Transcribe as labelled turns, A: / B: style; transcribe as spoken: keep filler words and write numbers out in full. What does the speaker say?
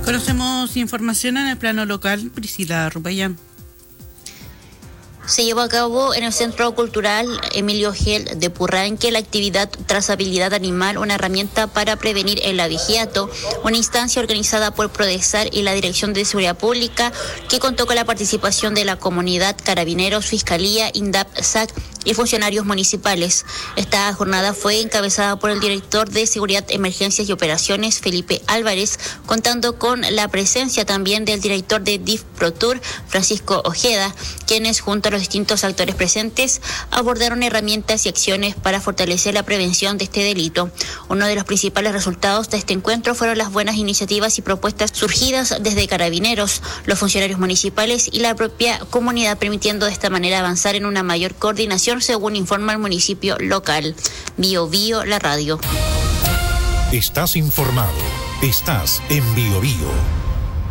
A: Conocemos información en el plano local. Priscila Rupellán.
B: Se llevó a cabo en el Centro Cultural Emilio Gel de Purranque la actividad Trazabilidad Animal, una herramienta para prevenir el abigeato, una instancia organizada por Prodesar y la Dirección de Seguridad Pública, que contó con la participación de la comunidad, carabineros, fiscalía, INDAP, S A C y funcionarios municipales. Esta jornada fue encabezada por el director de Seguridad, Emergencias y Operaciones, Felipe Álvarez, contando con la presencia también del director de D I F ProTour, Francisco Ojeda, quienes junto a los distintos actores presentes abordaron herramientas y acciones para fortalecer la prevención de este delito. Uno de los principales resultados de este encuentro fueron las buenas iniciativas y propuestas surgidas desde carabineros, los funcionarios municipales y la propia comunidad, permitiendo de esta manera avanzar en una mayor coordinación, según informa el municipio local. Bio Bio, la radio.
C: Estás informado. Estás en Bio Bio.